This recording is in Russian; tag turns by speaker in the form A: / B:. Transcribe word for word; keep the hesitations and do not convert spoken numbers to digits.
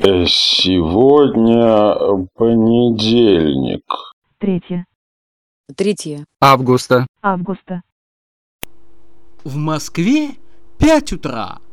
A: Э, Сегодня понедельник.
B: Третье
C: Третье
D: августа.
B: августа.
E: В Москве пять утра.